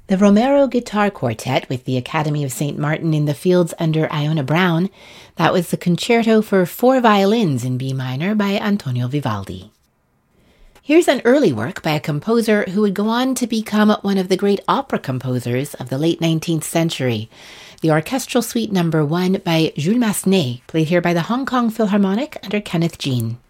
The Romero Guitar Quartet with the Academy of St. Martin in the Fields under Iona Brown. That was the Concerto for 4 Violins in B minor by Antonio Vivaldi. Here's an early work by a composer who would go on to become one of the great opera composers of the late 19th century. The Orchestral Suite No. 1 by Jules Massenet, played here by the Hong Kong Philharmonic under Kenneth Jean.